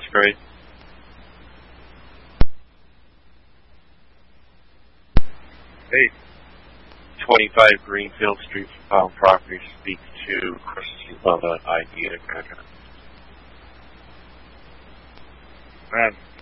great. Hey, 25 Greenfield Street, property, speak to Chris on the ID. Man,